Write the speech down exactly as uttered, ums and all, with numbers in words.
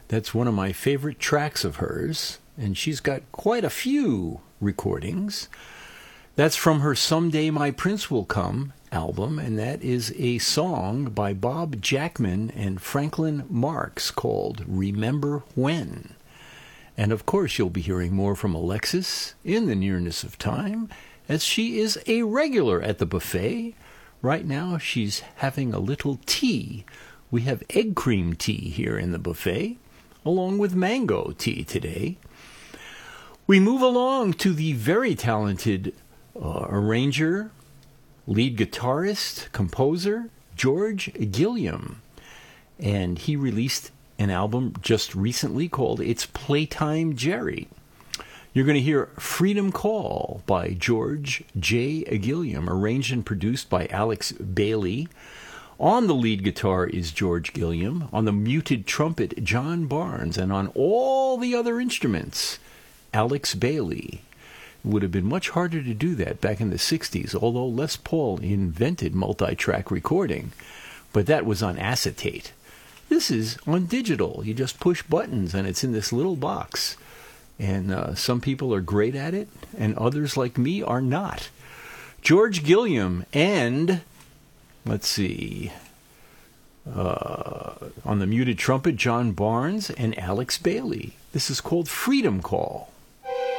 That's one of my favorite tracks of hers, and she's got quite a few recordings. That's from her Someday My Prince Will Come album, and that is a song by Bob Jackman and Franklin Marks called Remember When. And of course you'll be hearing more from Alexis in the nearness of time, as she is a regular at the buffet. Right now she's having a little tea. We have egg cream tea here in the buffet, along with mango tea today. We move along to the very talented uh, arranger, lead guitarist, composer, George Gilliam. And he released an album just recently called It's Playtime Jerry. You're going to hear Freedom Call by George J. Gilliam, arranged and produced by Alex Bailey. On the lead guitar is George Gilliam, on the muted trumpet, John Barnes, and on all the other instruments, Alex Bailey. It would have been much harder to do that back in the sixties, although Les Paul invented multi-track recording, but that was on acetate. This is on digital. You just push buttons and it's in this little box. And uh, some people are great at it, and others like me are not. George Gilliam and, let's see, uh, on the muted trumpet, John Barnes and Alex Bailey. This is called Freedom Call.